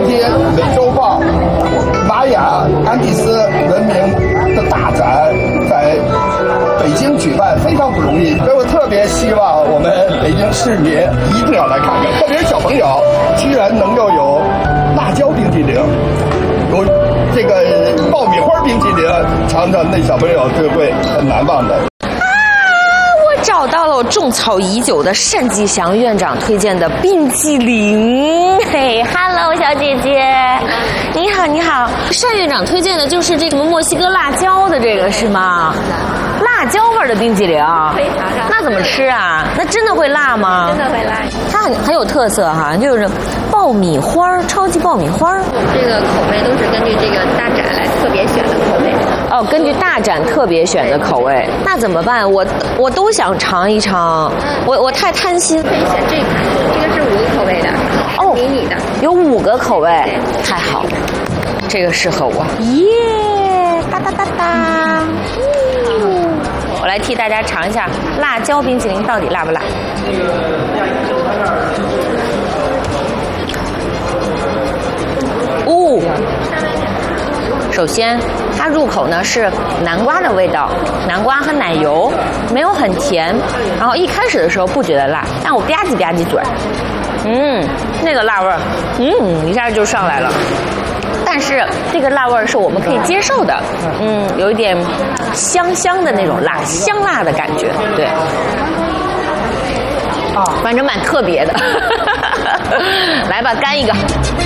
天美洲豹、玛雅、安第斯文明的大展在北京举办，非常不容易，所以我特别希望我们北京市民一定要来看看，特别是小朋友，居然能够有辣椒冰激凌，有这个爆米花冰激凌，尝尝那小朋友就会很难忘的。 找到了我种草已久的单霁翔院长推荐的冰激凌。嘿 ，Hello， 小姐姐，你好，你好。单院长推荐的就是这个墨西哥辣椒的这个是吗？辣椒味的冰激凌，那怎么吃啊？那真的会辣吗？ 真的会辣。 它很有特色哈，就是爆米花，超级爆米花。 这个口味都是根据这个大展来特别选的口味。 哦，根据大展特别选的口味，那怎么办？我都想尝一尝，我太贪心。 可以选这个，这个是5个口味的，哦，迷你的， 有5个口味，太好了，这个适合我。耶，哒哒哒哒。我来替大家尝一下辣椒冰淇淋到底辣不辣。哦，首先它入口呢是南瓜的味道，南瓜和奶油，没有很甜，然后一开始的时候不觉得辣，但我吧唧吧唧嘴，那个辣味儿，一下就上来了。但是这个辣味儿是我们可以接受的，有一点香香的那种辣，香辣的感觉，对，反正蛮特别的。来吧，干一个，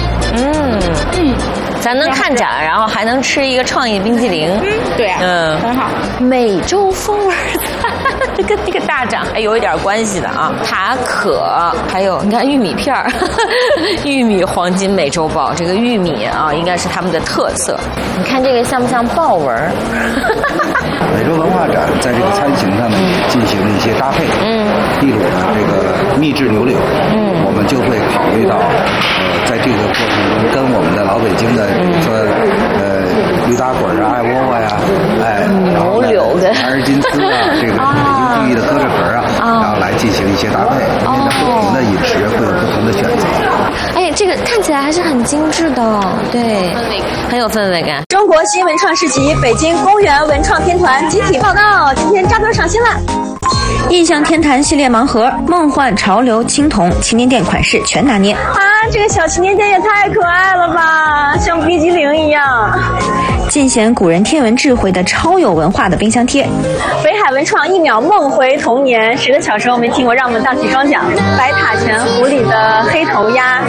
咱能看展，然后还能吃一个创意冰激凌， 对啊，很好。 美洲风味的，跟那个大展还有一点关系的啊。塔可，还有你看玉米片儿，玉米黄金美洲豹，这个玉米啊，应该是他们的特色。你看这个像不像豹纹？ 美洲文化展在这个餐型上呢进行了一些搭配，例如呢这个秘制牛柳，我们就会考虑到在这个过程中跟我们的老北京的说驴打滚啊、艾窝窝呀， 牛柳的阿尔金斯啊，这个北京地域的鸽子壳啊，然后来进行一些搭配，因为不同的饮食会有不同的选择。 哎，这个看起来还是很精致的，对，很有氛围感。 中国新文创市集北京公园文创天团集体报道，今天扎堆上新了。印象天坛系列盲盒，梦幻潮流青铜祈年殿款式全拿捏啊！这个小祈年殿也太可爱了吧，像冰激凌一样。尽显古人天文智慧的超有文化的冰箱贴。北海文创1秒梦回童年，10个小时我没听过，让我们荡起双桨。白塔泉湖里的黑头鸭。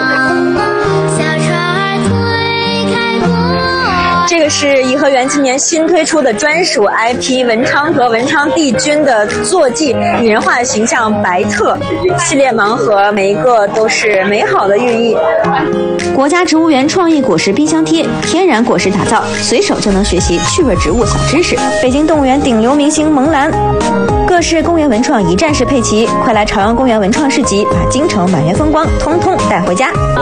这个是颐和园今年新推出的专属 IP 文昌和文昌帝君的坐骑拟人化的形象白特系列盲盒，每一个都是美好的寓意。国家植物园创意果实冰箱贴，天然果实打造，随手就能学习趣味植物小知识。北京动物园顶流明星萌兰，各式公园文创一站式配齐，快来朝阳公园文创市集，把京城满园风光通通带回家。